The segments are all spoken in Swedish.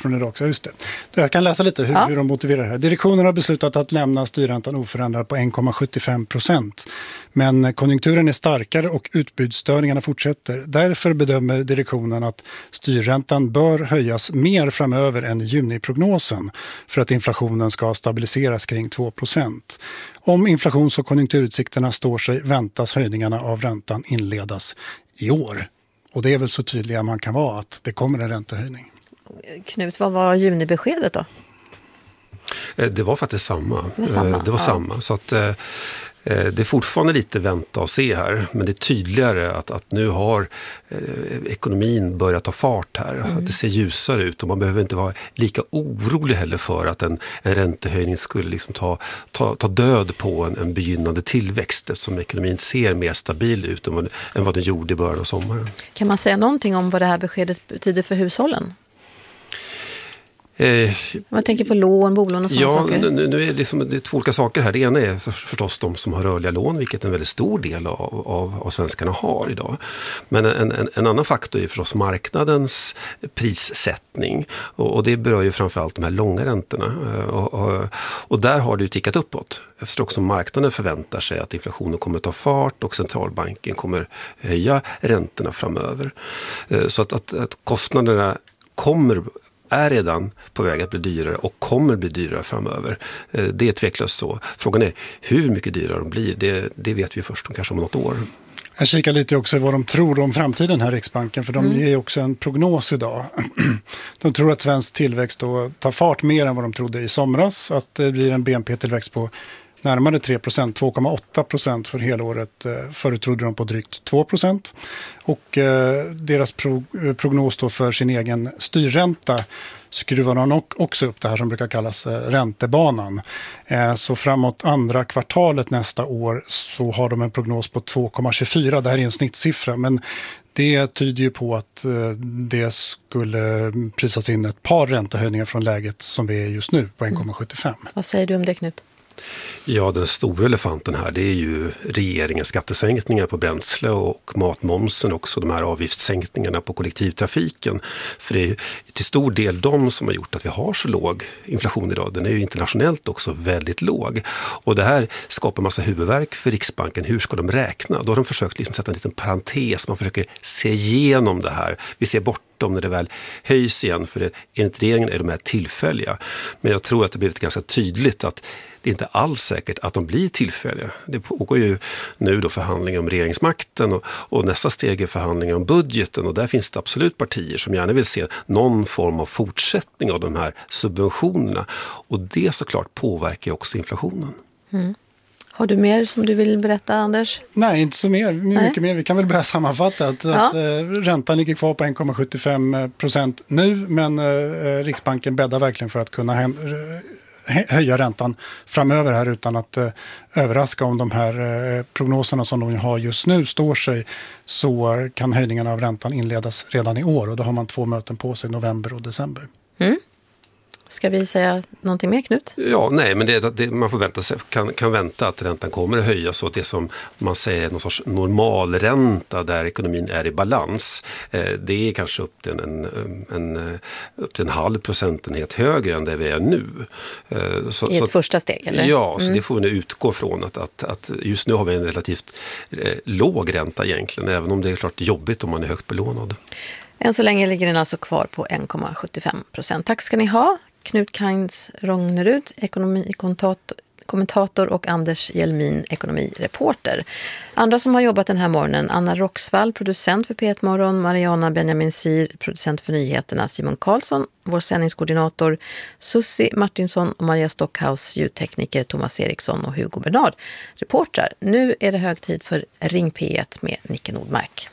från idag också. Just det. Jag kan läsa lite hur de motiverar det här. Direktionen har beslutat att lämna styrräntan oförändrad på 1,75%. Men konjunkturen är starkare och utbudsstörningarna fortsätter. Därför bedömer direktionen att styrräntan bör höjas mer framöver än i juniprognosen för att inflationen ska stabiliseras kring 2%. Om inflations- och konjunkturutsikterna står sig väntas höjningarna av räntan inledas i år. Och det är väl så tydliga man kan vara att det kommer en räntehöjning. Knut, vad var junibeskedet då? Det var faktiskt samma. Det var samma. Så att det är fortfarande lite vänta och se här. Men det är tydligare att nu har ekonomin börjat ta fart här. Att det ser ljusare ut och man behöver inte vara lika orolig heller för att en räntehöjning skulle liksom ta död på en begynnande tillväxt, eftersom ekonomin ser mer stabil ut än vad den gjorde i början av sommaren. Kan man säga någonting om vad det här beskedet betyder för hushållen? Man tänker på lån, bolån och sådana saker. Nu är det är två olika saker här. Det ena är förstås de som har rörliga lån, vilket en väldigt stor del av svenskarna har idag. Men en annan faktor är förstås marknadens prissättning. Och det berör ju framförallt de här långa räntorna. Och där har det ju tickat uppåt. Eftersom också marknaden förväntar sig att inflationen kommer att ta fart och centralbanken kommer höja räntorna framöver. Så att kostnaderna är redan på väg att bli dyrare och kommer bli dyrare framöver. Det är tveklöst så. Frågan är hur mycket dyrare de blir. Det vet vi först kanske om något år. Jag kikar lite också vad de tror om framtiden här, Riksbanken, för de ger också en prognos idag. De tror att svensk tillväxt då tar fart mer än vad de trodde i somras. Att det blir en BNP-tillväxt på närmare 3%, 2,8% för helåret. Förut trodde de på drygt 2%. Och deras prognos då för sin egen styrränta skruvar de också upp det här som brukar kallas räntebanan. Så framåt andra kvartalet nästa år så har de en prognos på 2,24. Det här är en snittsiffra, men det tyder ju på att det skulle prisas in ett par räntehöjningar från läget som vi är just nu på 1,75. Vad säger du om det, Knut? Ja, den stora elefanten här, det är ju regeringens skattesänkningar på bränsle och matmomsen, också de här avgiftssänkningarna på kollektivtrafiken. För det är till stor del de som har gjort att vi har så låg inflation idag. Den är ju internationellt också väldigt låg. Och det här skapar massa huvudvärk för Riksbanken. Hur ska de räkna? Då har de försökt liksom sätta en liten parentes. Man försöker se igenom det här. Vi ser bortom när det väl höjs igen, för enligt regeringen är de här tillfälliga. Men jag tror att det blivit ganska tydligt att det är inte alls säkert att de blir tillfälliga. Det pågår ju nu då förhandlingar om regeringsmakten och nästa steg är förhandlingar om budgeten, och där finns det absolut partier som gärna vill se någon form av fortsättning av de här subventionerna, och det såklart påverkar också inflationen. Har du mer som du vill berätta, Anders? Nej, inte så mycket mer. Vi kan väl börja sammanfatta att räntan ligger kvar på 1,75% nu, men Riksbanken bäddar verkligen för att kunna höja räntan framöver här utan att överraska. Om de här prognoserna som de har just nu står sig, så kan höjningarna av räntan inledas redan i år, och då har man 2 möten på sig, november och december. Ska vi säga någonting mer, Knut? Ja, nej, men man får vänta sig, kan vänta att räntan kommer att höjas, och det som man säger någon sorts normalränta där ekonomin är i balans, det är kanske upp till en halv procentenhet högre än det vi är nu. I ett första steg, eller? Ja, så det får vi nu utgå från att just nu har vi en relativt låg ränta egentligen, även om det är klart jobbigt om man är högt belånad. Än så länge ligger den alltså kvar på 1,75%. Tack ska ni ha. Knut Kainz Rognerud, ekonomikommentator, och Anders Hjelmin, ekonomireporter. Andra som har jobbat den här morgonen: Anna Roxvall, producent för P1 Morgon, Mariana Benjamin Sir, producent för nyheterna, Simon Karlsson, vår sändningskoordinator, Susie Martinsson och Maria Stockhaus, ljudtekniker Thomas Eriksson och Hugo Bernard, reportrar. Nu är det hög tid för Ring P1 med Nicke Nordmark.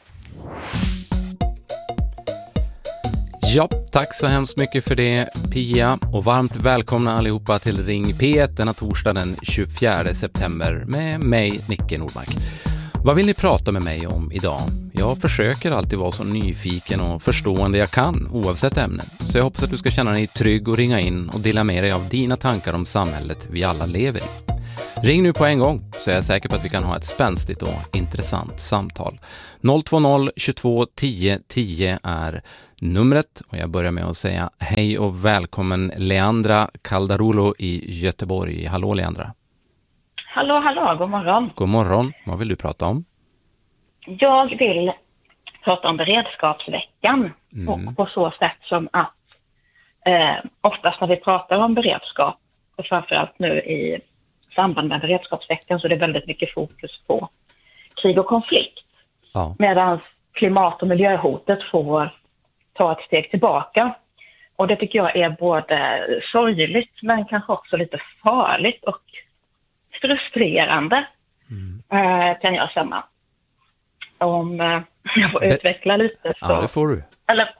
Ja, tack så hemskt mycket för det, Pia, och varmt välkomna allihopa till Ring P1 denna torsdag den 24 september med mig, Nicke Nordmark. Vad vill ni prata med mig om idag? Jag försöker alltid vara så nyfiken och förstående jag kan, oavsett ämne. Så jag hoppas att du ska känna dig trygg och ringa in och dela med dig av dina tankar om samhället vi alla lever i. Ring nu på en gång så är jag säker på att vi kan ha ett spänstigt och intressant samtal. 020 22 10 10 är numret och jag börjar med att säga hej och välkommen Leandra Caldarulo i Göteborg. Hallå Leandra. Hallå, god morgon. God morgon, vad vill du prata om? Jag vill prata om beredskapsveckan och på så sätt som att oftast när vi pratar om beredskap och framförallt nu i samband med beredskapsveckan så är det väldigt mycket fokus på krig och konflikt. Ja. Medan klimat- och miljöhotet får ta ett steg tillbaka. Och det tycker jag är både sorgligt men kanske också lite farligt och frustrerande kan jag känna. Om jag får utveckla lite. Så, ja, det får du.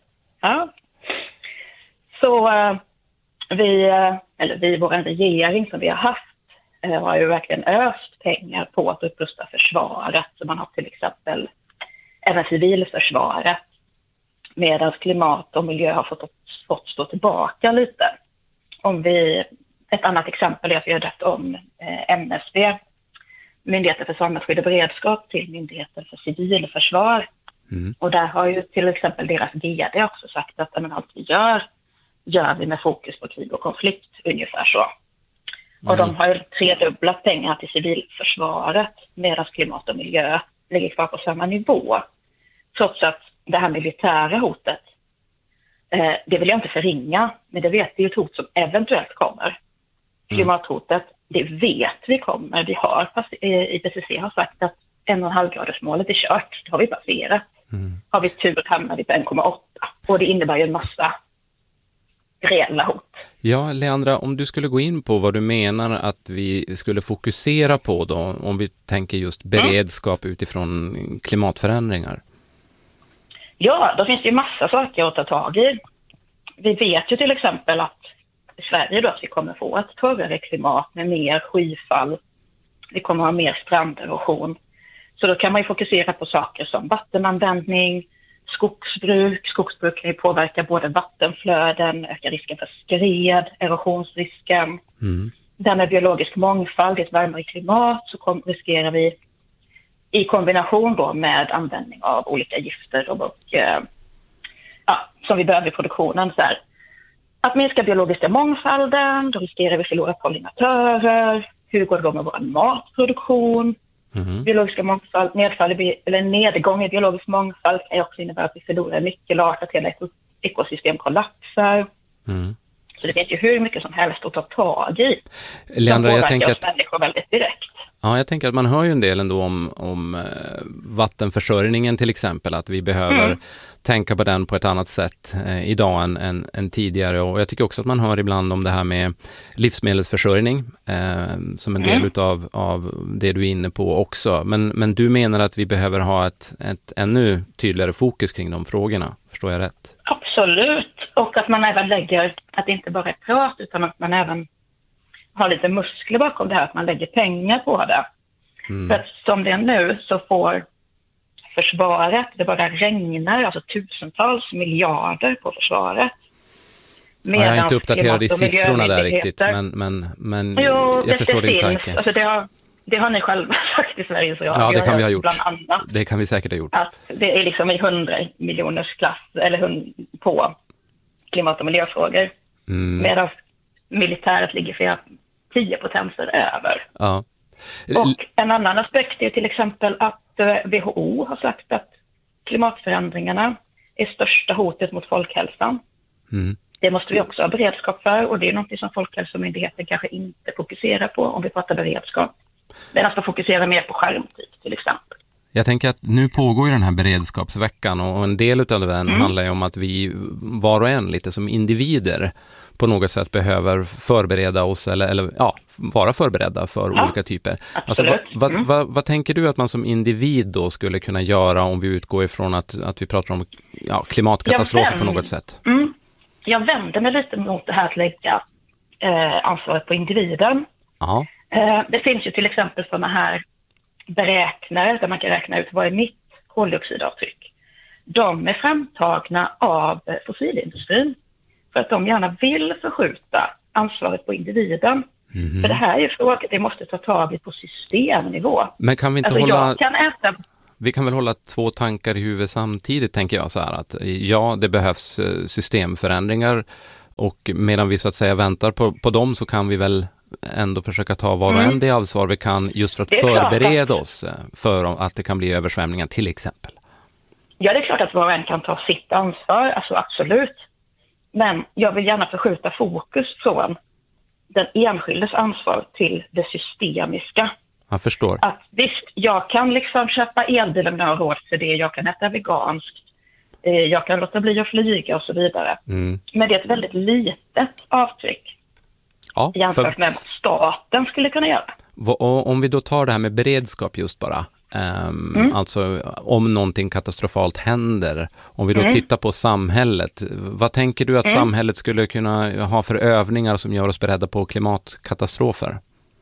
Så vår regering som vi har haft har ju verkligen öst pengar på att upprusta försvaret. Så man har till exempel även civilförsvaret. Medan klimat och miljö har fått stå tillbaka lite. Ett annat exempel är att vi har döpt om MSB, Myndigheten för samhällsskydd och beredskap, till Myndigheten för civilförsvar. Och där har ju till exempel deras VD också sagt att allt vi gör vi med fokus på krig och konflikt, ungefär så. Och de har ju tredubblat pengar till civilförsvaret medan klimat och miljö ligger kvar på samma nivå. Trots att det här militära hotet, det vill jag inte förringa, men det vet vi ju ett hot som eventuellt kommer. Klimathotet, det vet vi kommer. Vi har, IPCC har sagt att 1,5-gradersmålet är kört. Det har vi passerat. Har vi tur hamnar vi på 1,8. Och det innebär ju en massa reella hot. Ja, Leandra, om du skulle gå in på vad du menar att vi skulle fokusera på då, om vi tänker just beredskap utifrån klimatförändringar. Ja, då finns det ju massa saker att ta tag i. Vi vet ju till exempel att i Sverige då att vi kommer få ett torrare klimat med mer skyfall. Vi kommer ha mer stranderosion. Så då kan man ju fokusera på saker som vattenanvändning, skogsbruk. Skogsbruk kan ju påverka både vattenflöden, öka risken för skred, erosionsrisken. Det här med biologisk mångfald i ett varmare klimat så riskerar vi i kombination då med användning av olika gifter och som vi behöver i produktionen. Så här. Att minska biologiska mångfalden, då riskerar vi att förlora pollinatörer. Hur går det då med vår matproduktion? Biologiska mångfald, nedgång i biologisk mångfald kan ju också innebära att vi förlorar nyckelart, att hela ekosystem kollapsar. Så det finns ju hur mycket som helst att ta tag i. Leandra, jag tänker att människor väldigt direkt. Ja, jag tänker att man hör ju en del ändå om vattenförsörjningen till exempel, att vi behöver tänka på den på ett annat sätt idag än tidigare, och jag tycker också att man hör ibland om det här med livsmedelsförsörjning som en del av det du är inne på också, men du menar att vi behöver ha ett ännu tydligare fokus kring de frågorna, förstår jag rätt? Absolut, och att man även lägger, att det inte bara är prat utan att man även har lite muskler bakom det här, att man lägger pengar på det. För att som det är nu så får försvaret, det bara regnar, alltså tusentals miljarder på försvaret. Jag är inte uppdaterad i siffrorna där riktigt, men jag förstår din tanke. Alltså det har ni själva sagt i Sverige, så ja, det kan vi ha gjort. Bland annat. Det kan vi säkert ha gjort. Att det är liksom i 100 miljoners klass eller på klimat- och miljöfrågor. Medan militäret ligger flera 10 potenser över. Ja. Och en annan aspekt är till exempel att WHO har sagt att klimatförändringarna är största hotet mot folkhälsan. Det måste vi också ha beredskap för, och det är något som Folkhälsomyndigheten kanske inte fokuserar på om vi pratar beredskap. Den ska fokusera mer på skärmtid till exempel. Jag tänker att nu pågår ju den här beredskapsveckan, och en del av den handlar ju om att vi var och en lite som individer på något sätt behöver förbereda oss eller vara förberedda för olika typer. Alltså, vad tänker du att man som individ då skulle kunna göra om vi utgår ifrån att vi pratar om klimatkatastrofer på något sätt? Jag vänder mig lite mot det här att lägga ansvaret på individen. Det finns ju till exempel sådana här beräknare där man kan räkna ut vad är mitt koldioxidavtryck. De är framtagna av fossilindustrin för att de gärna vill förskjuta ansvaret på individen. För det här är ju frågor vi måste ta tag i på systemnivå. Men kan vi inte alltså, hålla... jag kan äta... Vi kan väl hålla två tankar i huvudet samtidigt, tänker jag så här, att ja, det behövs systemförändringar, och medan vi så att säga väntar på dem, så kan vi väl ändå försöka ta var och en det ansvar vi kan, just för att förbereda oss för att det kan bli översvämningar till exempel. Ja, det är klart att var och en kan ta sitt ansvar, alltså absolut. Men jag vill gärna förskjuta fokus från den enskildes ansvar till det systemiska. Jag förstår. Att visst, jag kan liksom köpa elbil om jag har råd för det, jag kan äta veganskt, jag kan låta bli att flyga och så vidare. Men det är ett väldigt litet avtryck jämfört med vad staten skulle kunna göra. Om vi då tar det här med beredskap just bara, alltså om någonting katastrofalt händer, om vi då tittar på samhället, vad tänker du att samhället skulle kunna ha för övningar som gör oss beredda på klimatkatastrofer?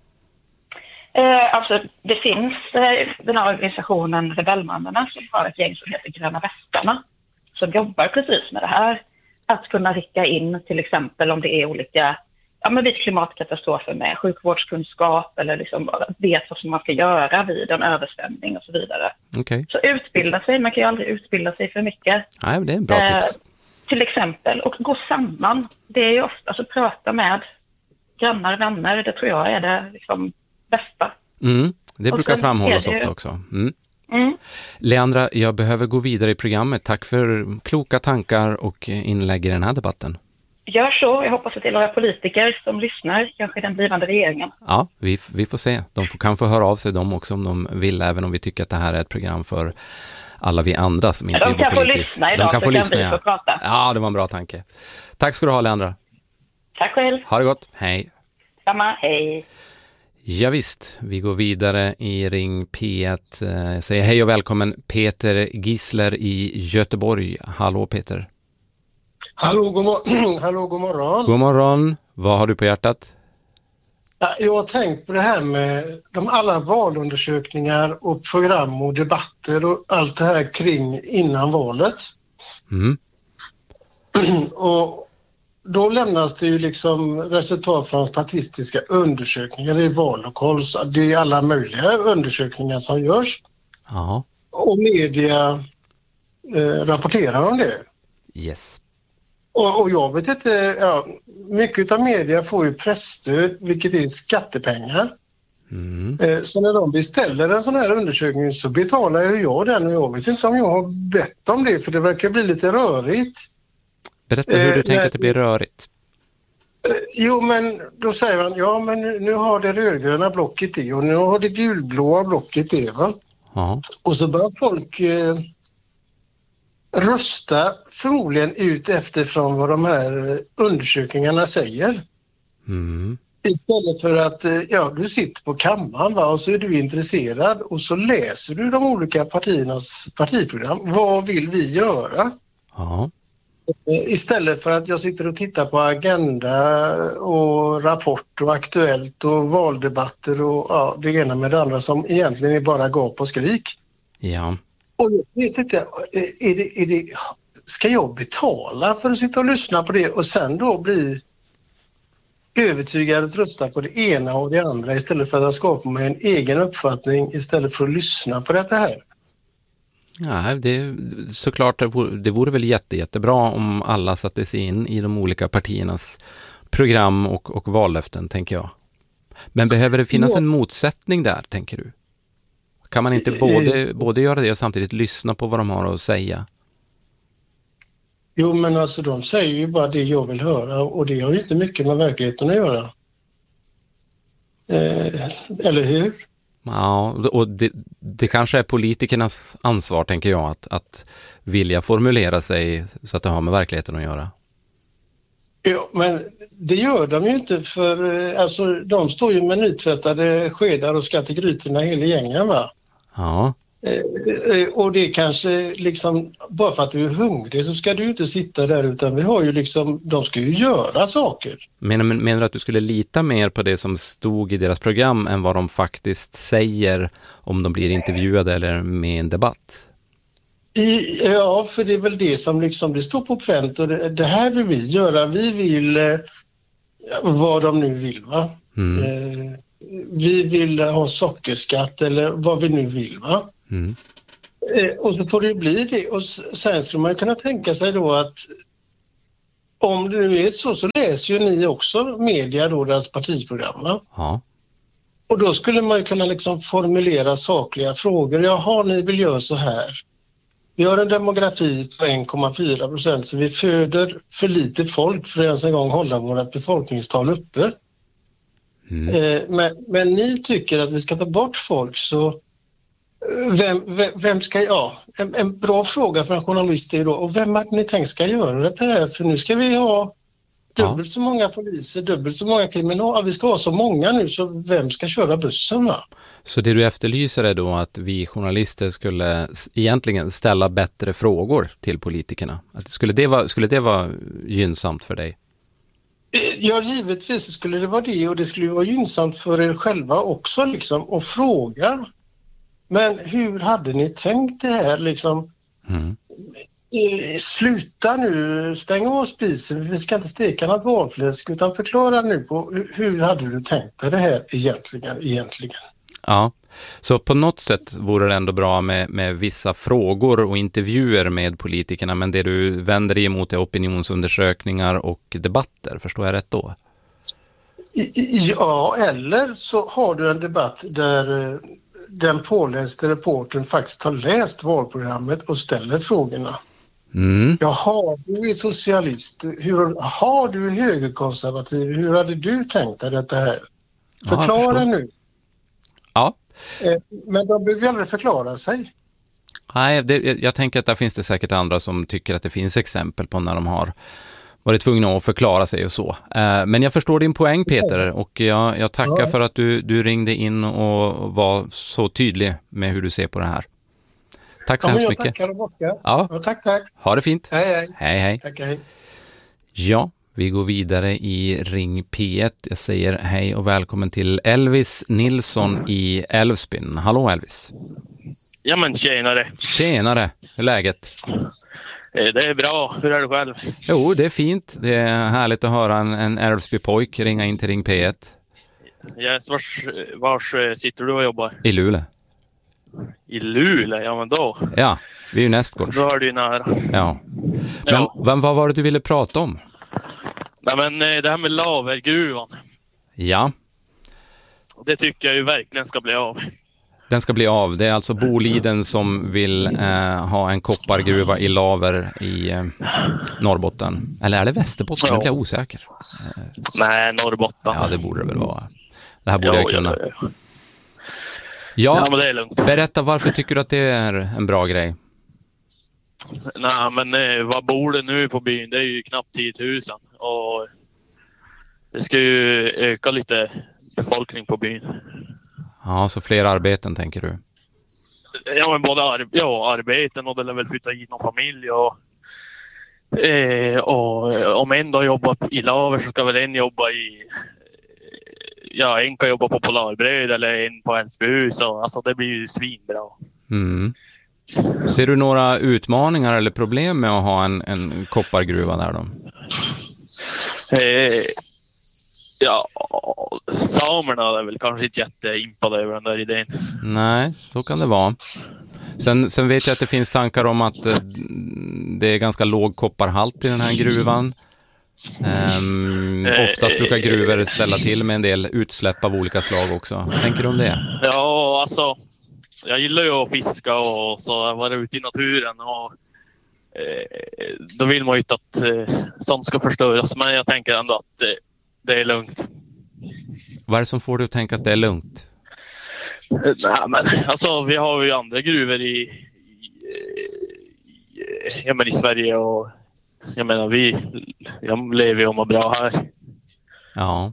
Alltså det finns den här organisationen Rebellmannerna som har ett gäng som heter Gröna Västarna som jobbar precis med det här. Att kunna rycka in till exempel om det är olika vid klimatkatastrofer med sjukvårdskunskap eller liksom vet vad som man ska göra vid en översvämning och så vidare. Okay. Så utbilda sig, man kan ju aldrig utbilda sig för mycket. Nej, det är en bra tips. Till exempel, och gå samman. Det är ju ofta, alltså prata med grannar, vänner, det tror jag är det liksom bästa. Det brukar framhållas ofta också. Leandra, jag behöver gå vidare i programmet. Tack för kloka tankar och inlägg i den här debatten. Gör så. Jag hoppas att det är några politiker som lyssnar, kanske den blivande regeringen. Ja, vi får se. De kan få höra av sig de också om de vill, även om vi tycker att det här är ett program för alla vi andra som inte jobbar politiskt. De kan få lyssna idag, så kan vi få prata. Ja, det var en bra tanke. Tack ska du ha, Leandra. Tack själv. Ha det gott. Hej. Samma, hej. Ja, visst, vi går vidare i Ring P1. Säger hej och välkommen Peter Gisler i Göteborg. Hallå Peter. Hallå, god morgon. God morgon. Vad har du på hjärtat? Jag har tänkt på det här med alla valundersökningar och program och debatter och allt det här kring innan valet. Och då lämnas det ju liksom resultat från statistiska undersökningar i vallokaler. Det är alla möjliga undersökningar som görs. Ja. Och media rapporterar om det. Yes. Och jag vet inte, mycket av media får ju pressstöd, vilket är skattepengar. Så när de beställer en sån här undersökning så betalar jag den, och jag vet inte om jag har bett om det, för det verkar bli lite rörigt. Berätta hur du tänker att det blir rörigt. Jo, men då säger man, men nu har det rödgröna blocket det och nu har det gulblåa blocket det, va? Ja. Och så börjar folk rösta förmodligen ut efterifrån vad de här undersökningarna säger. Istället för att du sitter på kammaren, va, och så är du intresserad och så läser du de olika partiernas partiprogram. Vad vill vi göra? Ja. Istället för att jag sitter och tittar på Agenda och Rapport och Aktuellt och valdebatter och det ena med det andra som egentligen är bara gap och skrik. Ja. Och jag vet inte, ska jag betala för att sitta och lyssna på det och sen då bli övertygad att rösta på det ena och det andra istället för att skapa mig en egen uppfattning istället för att lyssna på det här? Ja, såklart, det vore väl jättebra om alla satte sig in i de olika partiernas program och vallöften, tänker jag. Men behöver det finnas en motsättning där, tänker du? Kan man inte både göra det och samtidigt lyssna på vad de har att säga? Jo, men alltså de säger ju bara det jag vill höra och det har ju inte mycket med verkligheten att göra. Eller hur? Ja, och det kanske är politikernas ansvar, tänker jag, att vilja formulera sig så att det har med verkligheten att göra. Ja, men det gör de ju inte, för alltså, de står ju med nytvättade skedar och ska till grytorna hela gängen, va? Ja. Och det kanske liksom, bara för att du är hungrig så ska du ju inte sitta där, utan vi har ju liksom, de ska ju göra saker. Menar du att du skulle lita mer på det som stod i deras program än vad de faktiskt säger om de blir intervjuade eller med en debatt? Ja, för det är väl det som liksom, det står på pränt och det här vill vi göra. Vi vill vad de nu vill, va? Vi vill ha sockerskatt eller vad vi nu vill, va? Och så får det bli det. Och sen skulle man kunna tänka sig då att om det nu är så läser ju ni också media då, deras partiprogram, va? Ja. Och då skulle man ju kunna liksom formulera sakliga frågor. Jaha, ni vill göra så här. Vi har en demografi på 1,4%, så vi föder för lite folk för att ens en gång hålla vårt befolkningstal uppe. Men ni tycker att vi ska ta bort folk, så vem ska... En bra fråga för en journalist är då, och vem har ni tänkt ska göra det här? För nu ska vi ha dubbelt så många poliser, dubbelt så många kriminal. Vi ska ha så många nu, så vem ska köra bussen, va? Så det du efterlyser är då att vi journalister skulle egentligen ställa bättre frågor till politikerna? Skulle det vara gynnsamt för dig? Ja, givetvis skulle det vara det, och det skulle vara gynnsamt för er själva också liksom, att fråga. Men hur hade ni tänkt det här liksom? Sluta nu, stäng av spisen, vi ska inte steka något valfläsk, utan förklara nu på hur hade du tänkt dig det här egentligen? Ja, så på något sätt vore det ändå bra med vissa frågor och intervjuer med politikerna, men det du vänder dig emot är opinionsundersökningar och debatter, förstår jag rätt då? Ja, eller så har du en debatt där den påläste reportern faktiskt har läst valprogrammet och ställer frågorna. Jaha, du är socialist. Jaha, du är högerkonservativ. Hur hade du tänkt dig detta här? Förklara nu. Ja. Men de behöver ju aldrig förklara sig. Nej, jag tänker att där finns det säkert andra som tycker att det finns exempel på när de har varit tvungna att förklara sig och så. Men jag förstår din poäng, Peter, och jag tackar för att du ringde in och var så tydlig med hur du ser på det här. Tack så hemskt mycket. Tackar och bockar. Ja, tack. Ha det fint. Hej. Tack, hej. Ja, vi går vidare i Ring P1. Jag säger hej och välkommen till Elvis Nilsson i Älvsbyn. Hallå Elvis. Ja men tjenare. Tjenare, hur är läget? Det är bra, hur är det själv? Jo, det är fint. Det är härligt att höra en Älvsby-pojk ringa in till Ring P1. Yes, vars sitter du och jobbar? I Luleå. I Luleå, ja men då. Ja, vi är ju nästgårds. Då är du ju nära. Ja. Men vad var det du ville prata om? Nej men det här med Lavergruvan. Ja. Det tycker jag ju verkligen ska bli av. Den ska bli av. Det är alltså Boliden som vill ha en koppargruva i Laver i Norrbotten. Eller är det Västerbotten? Jag blir osäker. Nej, Norrbotten. Ja, det borde det väl vara. Det här borde jag kunna. Ja, men det är lugnt. Berätta, varför tycker du att det är en bra grej? Nej, men vad bor det nu på byn? Det är ju knappt 10 000. Och det ska ju öka lite befolkning på byn. Ja, så fler arbeten tänker du? Ja, men både arbeten och det lär väl flytta hit någon familj. Och om en då jobbar i Laver så ska väl en jobba i... Ja, en kan jobba på Polarbröd eller en på Älvsby. Så alltså det blir ju svinbra. Ser du några utmaningar eller problem med att ha en koppargruva där då? Ja, samerna är väl kanske inte jätteimpade över den där idén. Nej, så kan det vara. Sen vet jag att det finns tankar om att det är ganska låg kopparhalt i den här gruvan. Oftast brukar gruvor ställa till med en del utsläpp av olika slag också. Vad tänker du om det? Ja, alltså jag gillar ju att fiska och så vara ute i naturen och då vill man ju inte att sånt ska förstöras, men jag tänker ändå att det är lugnt. Vad är det som får dig att tänka att det är lugnt? Nej, men alltså vi har ju andra gruvor i Sverige och jag menar jag lever ju och mår bra här. Ja.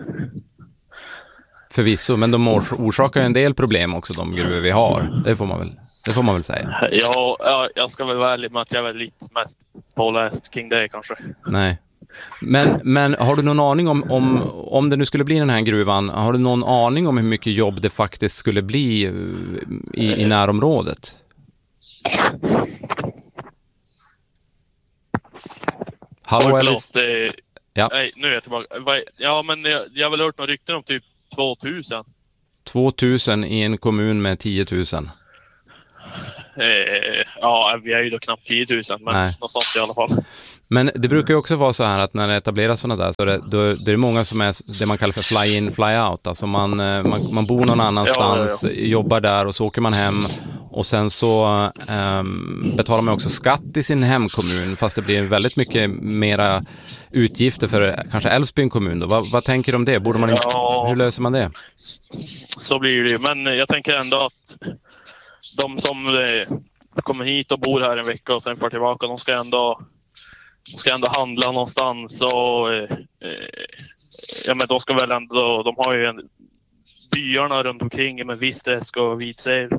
Förvisso, men de orsakar en del problem också, de gruvor vi har. Det får man väl säga. Ja, jag ska väl vara ärlig med att jag är väl lite mest påläst kring det kanske. Nej. Men har du någon aning om det nu skulle bli den här gruvan, har du någon aning om hur mycket jobb det faktiskt skulle bli i närområdet? Hallå Ellis? Ja. Nej, nu är jag tillbaka. Ja, men jag har väl hört några rykten om typ 2000. 2000 i en kommun med 10 000. Ja, vi är ju då knappt 10 000, men någonstans i alla fall. Men det brukar ju också vara så här att när det etableras sådana där så är det många som är det man kallar för fly in, fly out. Alltså man bor någon annanstans, jobbar där och så åker man hem och sen så betalar man också skatt i sin hemkommun fast det blir väldigt mycket mera utgifter för kanske Älvsbyn kommun då. Vad tänker du om det? Hur löser man det? Så blir det ju, men jag tänker ändå att de som kommer hit och bor här en vecka och sen får tillbaka, de ska ändå handla någonstans och ja, men de ska väl ändå, de har ju byarna runt omkring med Visträsk och Vidsäv.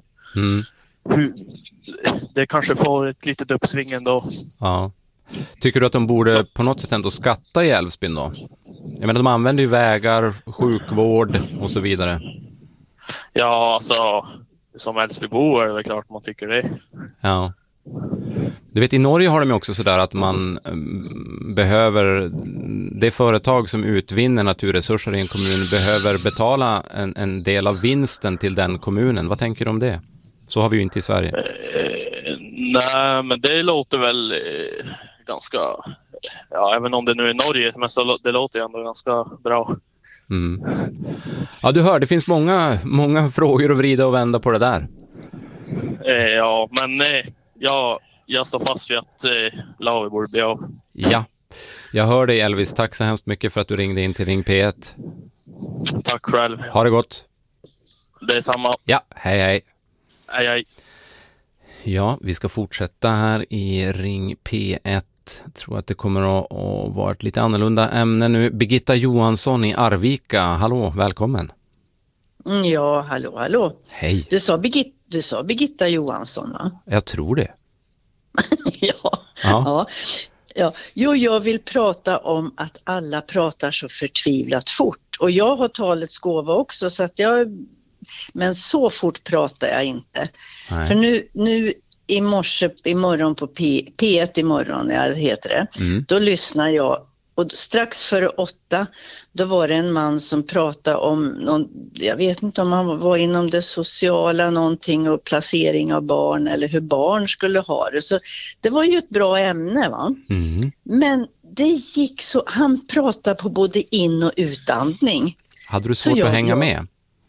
Det kanske får ett litet uppsving ändå. Ja. Tycker du att de borde på något sätt ändå skatta i Älvsbyn då? Jag menar, de använder ju vägar, sjukvård och så vidare. Ja, alltså som Älvsbybo är det klart man tycker det. Ja. Du vet, i Norge har de ju också sådär att man behöver, det företag som utvinner naturresurser i en kommun behöver betala en del av vinsten till den kommunen. Vad tänker du om det? Så har vi ju inte i Sverige. Nej, men det låter väl ganska, ja, även om det nu är Norge, men så det låter ju ändå ganska bra. Mm. Ja, du hör, det finns många frågor att vrida och vända på det där. Ja, men jag står fast vid att Lavi borde bli av. Ja, jag hör dig Elvis. Tack så hemskt mycket för att du ringde in till Ring P1. Tack själv. Ha det gott. Det är samma. Ja, hej. Hej, hej. Ja, vi ska fortsätta här i Ring P1. Jag tror att det kommer att vara ett lite annorlunda ämne nu. Birgitta Johansson i Arvika. Hallå, välkommen. Ja, hallå. Hej. Du sa Birgitta Johansson, va? Jag tror det. Ja. Jo, jag vill prata om att alla pratar så förtvivlat fort. Och jag har talets gåva också, så att men så fort pratar jag inte. Nej. För nu imorgon på P1 imorgon, heter det. Då lyssnar jag. Och strax före 8, då var det en man som pratade om jag vet inte om han var inom det sociala någonting och placering av barn eller hur barn skulle ha det. Så det var ju ett bra ämne, va? Men det gick så, han pratade på både in- och utandning. Hade du svårt att hänga med?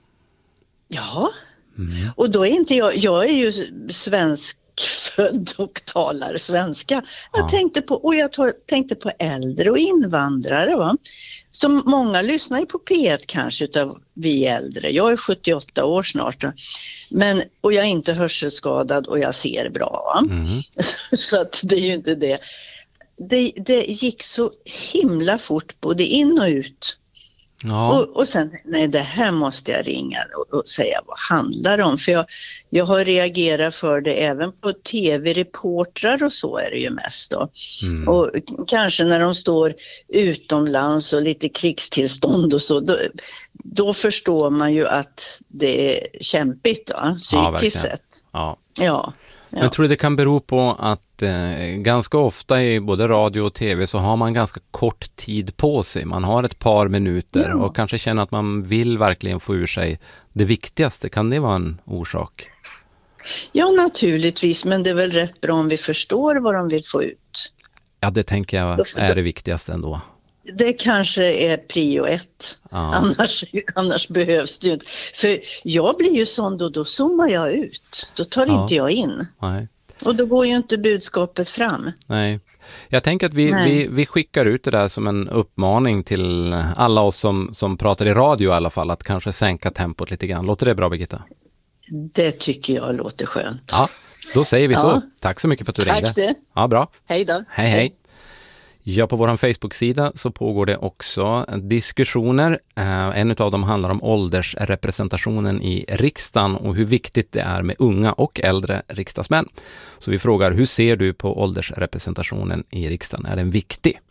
Ja, och då är inte jag är ju svensk född och talar svenska. Jag tänkte på äldre och invandrare, va? Som många lyssnar ju på P1 kanske utav vi äldre. Jag är 78 år snart. Och jag är inte hörselskadad och jag ser bra, va? Så att det är ju inte det. Det gick så himla fort både in och ut. Ja. Och sen, det här måste jag ringa och säga vad handlar det om. För jag har reagerat för det även på tv-reportrar och så är det ju mest då. Och kanske när de står utomlands och lite krigstillstånd och så, då förstår man ju att det är kämpigt då, psykiskt sett. Ja. Jag tror det kan bero på att ganska ofta i både radio och tv så har man ganska kort tid på sig. Man har ett par minuter och kanske känner att man vill verkligen få ur sig det viktigaste. Kan det vara en orsak? Ja, naturligtvis. Men det är väl rätt bra om vi förstår vad de vill få ut. Ja, det tänker jag är det viktigaste ändå. Det kanske är prio 1. Ja. Annars behövs det inte. För jag blir ju sån då zoomar jag ut. Då tar inte jag in. Nej. Och då går ju inte budskapet fram. Nej. Jag tänker att vi skickar ut det där som en uppmaning till alla oss som pratar i radio i alla fall. Att kanske sänka tempot lite grann. Låter det bra, Birgitta? Det tycker jag låter skönt. Ja, då säger vi så. Tack så mycket för att du ringde. Tack det. Ja, bra. Hej då. Hej. Ja, på vår Facebook-sida så pågår det också diskussioner. En av dem handlar om åldersrepresentationen i riksdagen och hur viktigt det är med unga och äldre riksdagsmän. Så vi frågar, hur ser du på åldersrepresentationen i riksdagen? Är den viktig?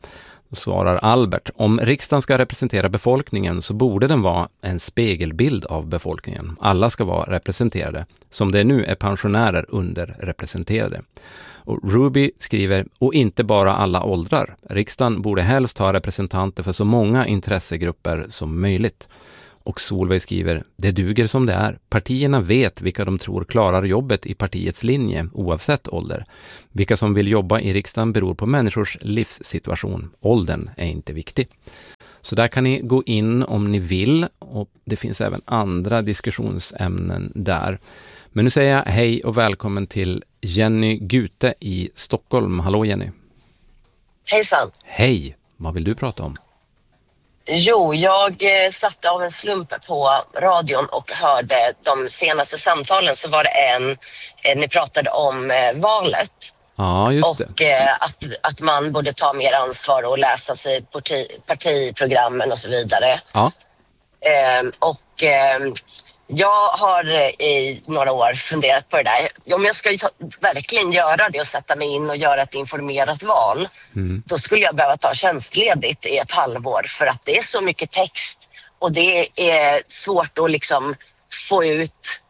Svarar Albert. Om riksdagen ska representera befolkningen så borde den vara en spegelbild av befolkningen. Alla ska vara representerade. Som det är nu är pensionärer underrepresenterade. Och Ruby skriver, och inte bara alla åldrar. Riksdagen borde helst ha representanter för så många intressegrupper som möjligt. Och Solveig skriver, det duger som det är. Partierna vet vilka de tror klarar jobbet i partiets linje, oavsett ålder. Vilka som vill jobba i riksdagen beror på människors livssituation. Åldern är inte viktig. Så där kan ni gå in om ni vill, och det finns även andra diskussionsämnen där. Men nu säger jag hej och välkommen till Jenny Gute i Stockholm. Hallå Jenny. Hejsan. Hej, vad vill du prata om? Jo, jag satte av en slump på radion och hörde de senaste samtalen, så var det ni pratade om valet. Ja, just det. Och att man borde ta mer ansvar och läsa sig partiprogrammen och så vidare. Ja. Jag har i några år funderat på det där. Om jag ska verkligen göra det och sätta mig in och göra ett informerat val, då skulle jag behöva ta tjänstledigt i ett halvår, för att det är så mycket text och det är svårt att liksom få ut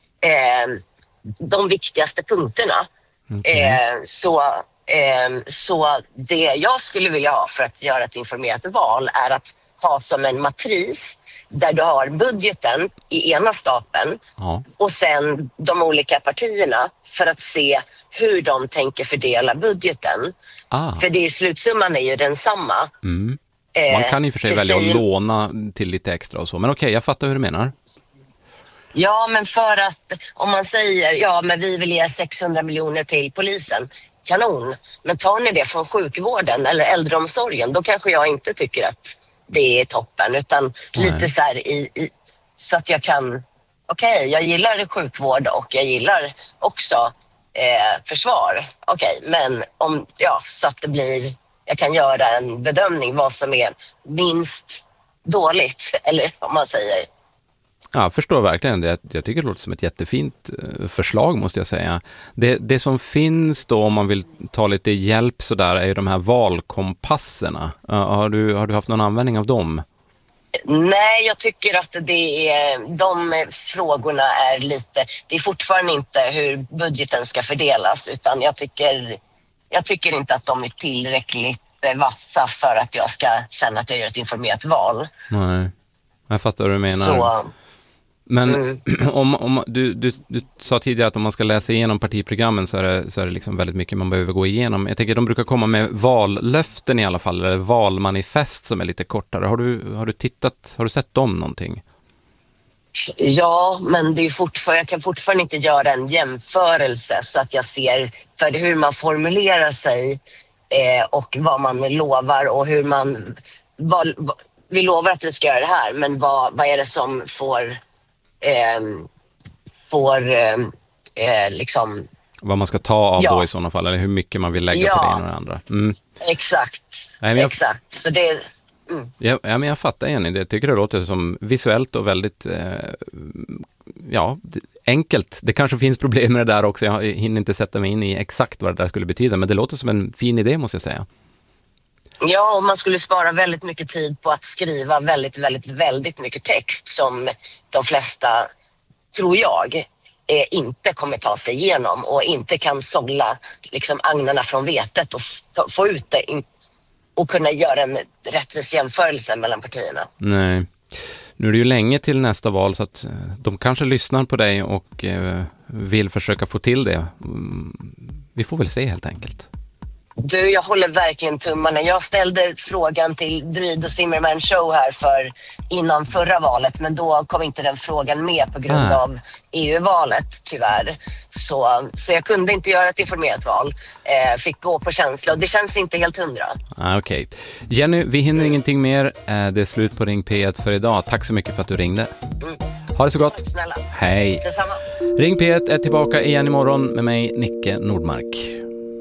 de viktigaste punkterna. Så det jag skulle vilja ha för att göra ett informerat val är att ha som en matris där du har budgeten i ena stapeln och sen de olika partierna för att se hur de tänker fördela budgeten. För det slutsumman är ju densamma. Man kan i och för sig välja att låna till lite extra och så. Men okej, jag fattar hur du menar. Ja, men för att om man säger men vi vill ge 600 miljoner till polisen, kanon. Men tar ni det från sjukvården eller äldreomsorgen, då kanske jag inte tycker att det är toppen, utan lite så här så att jag kan jag gillar sjukvård och jag gillar också försvar. Men så att det blir, jag kan göra en bedömning vad som är minst dåligt, eller om man säger. Ja, jag förstår verkligen det. Jag tycker det låter som ett jättefint förslag, måste jag säga. Det som finns då, om man vill ta lite hjälp så där, är ju de här valkompasserna. Har du haft någon användning av dem? Nej, jag tycker att de frågorna är lite, det är fortfarande inte hur budgeten ska fördelas, utan jag tycker inte att de är tillräckligt vassa för att jag ska känna att jag gör ett informerat val. Nej, jag fattar vad du menar. Men om du sa tidigare att om man ska läsa igenom partiprogrammen så är det liksom väldigt mycket man behöver gå igenom. Jag tänker att de brukar komma med vallöften i alla fall, eller valmanifest som är lite kortare. Har du sett dem någonting? Ja, men det är jag kan fortfarande inte göra en jämförelse så att jag ser för hur man formulerar sig och vad man lovar och hur man vi lovar att vi ska göra det här, men vad är det som får liksom vad man ska ta av då i sådana fall, eller hur mycket man vill lägga på det ena och det andra. Exakt. Så det men jag fattar igen. Jag tycker det låter som visuellt och väldigt enkelt. Det kanske finns problem med det där också. Jag hinner inte sätta mig in i exakt vad det där skulle betyda, men det låter som en fin idé, måste jag säga. Ja, och man skulle spara väldigt mycket tid på att skriva väldigt, väldigt, väldigt mycket text som de flesta, tror jag, inte kommer ta sig igenom och inte kan sålla liksom agnarna från vetet och få ut det och kunna göra en rättvis jämförelse mellan partierna. Nej. Nu är det ju länge till nästa val, så att de kanske lyssnar på dig och vill försöka få till det. Vi får väl se helt enkelt. Du, jag håller verkligen tummarna. Jag ställde frågan till Druid och Zimmerman Show här innan förra valet, men då kom inte den frågan med på grund av EU-valet, tyvärr. Så jag kunde inte göra ett informerat val. Fick gå på känsla och det känns inte helt 100. Okej. Jenny, vi hinner ingenting mer. Det är slut på Ring P1 för idag. Tack så mycket för att du ringde. Ha det så gott. Snälla. Hej. Detsamma. Ring P1 är tillbaka igen imorgon med mig, Nicke Nordmark.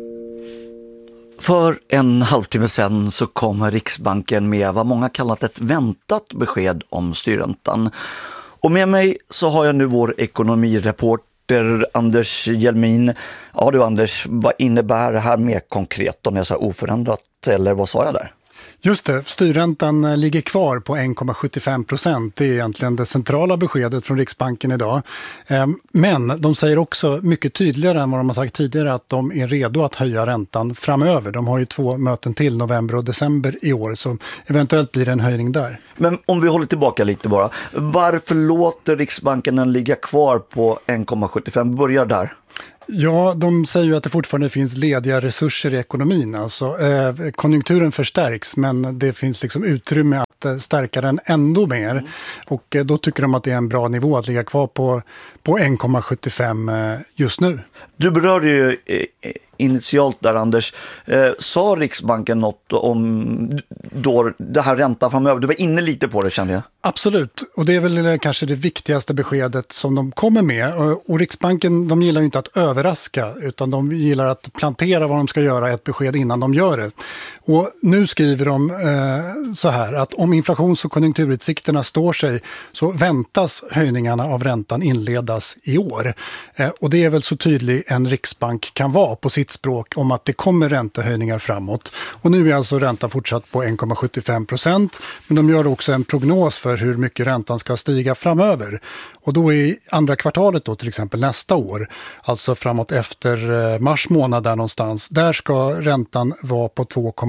För en halvtimme sedan så kom Riksbanken med vad många kallat ett väntat besked om styrräntan. Och med mig så har jag nu vår ekonomireporter Anders Hjelmin. Ja du Anders, vad innebär det här mer konkret om jag sa oförändrat, eller vad sa jag där? Just det, styrräntan ligger kvar på 1,75%. Det är egentligen det centrala beskedet från Riksbanken idag. Men de säger också mycket tydligare än vad de har sagt tidigare att de är redo att höja räntan framöver. De har ju 2 möten till, november och december i år, så eventuellt blir det en höjning där. Men om vi håller tillbaka lite bara, varför låter Riksbanken den ligga kvar på 1,75? Börjar där. Ja, de säger ju att det fortfarande finns lediga resurser i ekonomin. Alltså, konjunkturen förstärks, men det finns liksom utrymme att stärka den ändå mer. Och då tycker de att det är en bra nivå att ligga kvar på 1,75 just nu. Du berörde ju initialt där, Anders. Sa Riksbanken något om då det här räntan framöver? Du var inne lite på det, kände jag. Absolut, och det är väl kanske det viktigaste beskedet som de kommer med. Och Riksbanken, de gillar ju inte att överraska, utan de gillar att plantera vad de ska göra, ett besked innan de gör det. Och nu skriver de så här att om inflations- och konjunkturutsikterna står sig så väntas höjningarna av räntan inledas i år. Och det är väl så tydlig en riksbank kan vara på sitt språk om att det kommer räntehöjningar framåt. Och nu är alltså räntan fortsatt på 1,75%, men de gör också en prognos för hur mycket räntan ska stiga framöver. Och då i andra kvartalet då, till exempel nästa år, alltså framåt efter mars månad där någonstans, där ska räntan vara på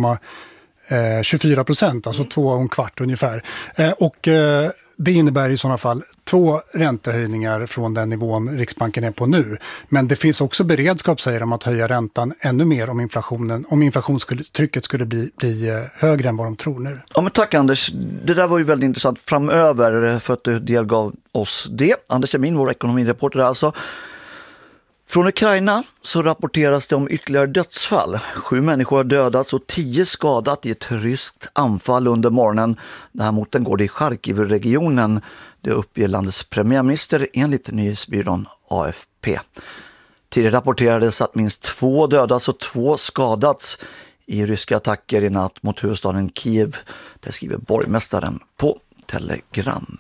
2,24%, alltså 2,25 ungefär. Och det innebär i sådana fall 2 räntehöjningar från den nivån Riksbanken är på nu. Men det finns också beredskap, säger de, att höja räntan ännu mer om inflationstrycket skulle bli högre än vad de tror nu. Ja, men tack Anders. Det där var ju väldigt intressant framöver för att du delgav oss det. Anders Emin, vår ekonomireporter alltså. Från Ukraina så rapporteras det om ytterligare dödsfall. 7 människor har dödats och 10 skadat i ett ryskt anfall under morgonen. Det här mot den går det i Charkiv-regionen. Det uppger landets premiärminister enligt nyhetsbyrån AFP. Tidigare rapporterades att minst 2 dödats och 2 skadats i ryska attacker i natt mot huvudstaden Kiev. Det skriver borgmästaren på Telegram.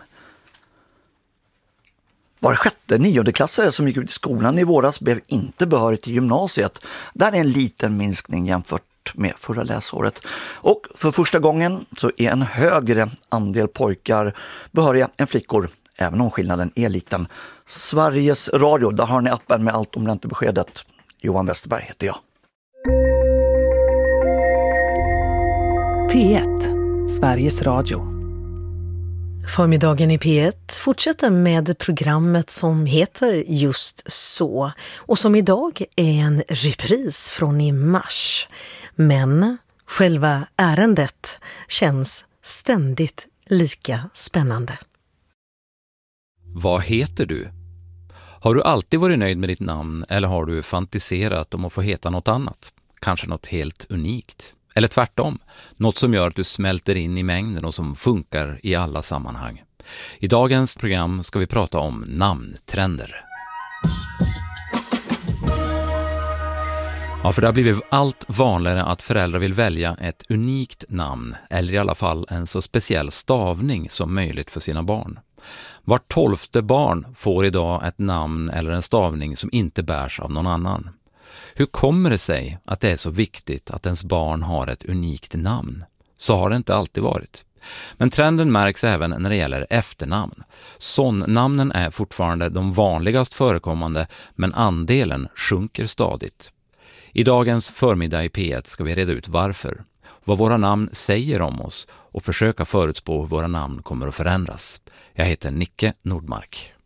Var 6:e 9-klassare som gick ut i skolan i våras blev inte behörig till gymnasiet. Där är en liten minskning jämfört med förra läsåret. Och för första gången så är en högre andel pojkar behöriga än flickor, även om skillnaden är liten. Sveriges Radio, där har ni appen med allt om räntebeskedet. Johan Westerberg heter jag. P1, Sveriges Radio. Förmiddagen i P1 fortsätter med programmet som heter Just så och som idag är en repris från i mars. Men själva ärendet känns ständigt lika spännande. Vad heter du? Har du alltid varit nöjd med ditt namn eller har du fantiserat om att få heta något annat? Kanske något helt unikt? Eller tvärtom, något som gör att du smälter in i mängden och som funkar i alla sammanhang. I dagens program ska vi prata om namntrender. Ja, för det har blivit allt vanligare att föräldrar vill välja ett unikt namn eller i alla fall en så speciell stavning som möjligt för sina barn. Var 12:e barn får idag ett namn eller en stavning som inte bärs av någon annan. Hur kommer det sig att det är så viktigt att ens barn har ett unikt namn? Så har det inte alltid varit. Men trenden märks även när det gäller efternamn. Sonnamnen är fortfarande de vanligast förekommande, men andelen sjunker stadigt. I dagens förmiddag i P1 ska vi reda ut varför, vad våra namn säger om oss och försöka förutspå hur våra namn kommer att förändras. Jag heter Nicke Nordmark.